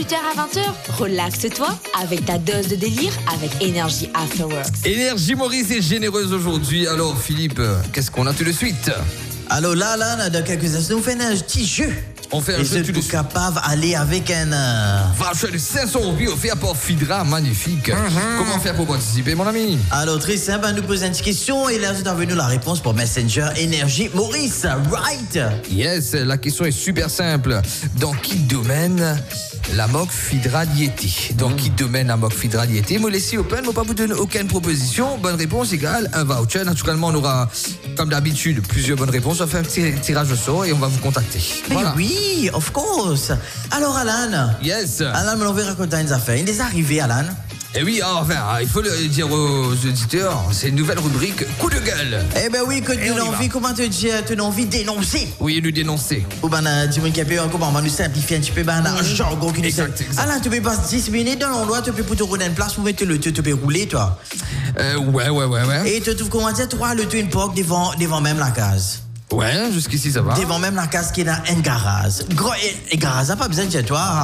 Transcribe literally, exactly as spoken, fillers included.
dix-huit heures à vingt heures, relaxe-toi avec ta dose de délire avec Énergie After Works. Énergie Maurice est généreuse aujourd'hui. Alors Philippe, qu'est-ce qu'on a tout de suite? Alors là, là, dans quelques instants, on fait un petit jeu. On fait un Et jeu vous tout de êtes suite. capable d'aller avec un... euh, Voucher de cinq cents euros offert par Fidra, magnifique. Comment faire pour participer, mon ami? Alors, très simple, on nous pose une petite question et là, vous avez nous la réponse pour Messenger Énergie Maurice, right? Yes, la question est super simple. Dans quel domaine la moque Fidra y était? Dans quel domaine la moque Fidra y était? Me laissez open, moi pas vous donner aucune proposition. Bonne réponse égale un voucher. Naturellement, on aura, comme d'habitude, plusieurs bonnes réponses. On va faire un petit tirage au sort et on va vous contacter. Mais Voilà. oui, of course. Alors, Alan, Yes. Alan, on va raconter une affaire. Il est arrivé, Alan. Et oui, enfin, il faut le dire aux auditeurs, c'est une nouvelle rubrique coup de gueule. Eh ben oui, que tu on y as envie, va. comment te dire, tu as envie de dénoncer. Oui, nous dénoncer. Ou ben, euh, dis-moi qu'il y a comment on va nous simplifier un petit peu, ben, un jargon qui nous Exact, simplifie. exact. Alain, tu peux passer dix minutes dans l'endroit, tu peux pour te rouler une place, pour mettre le tu peux rouler, toi. Euh, ouais, ouais, ouais, ouais. Et tu trouves comment dire, toi, le Twin Park devant, devant même la case. Ouais, jusqu'ici ça va. Devant même la case qui est dans un garage. Gros, et, et garage, ça pas besoin de chez toi.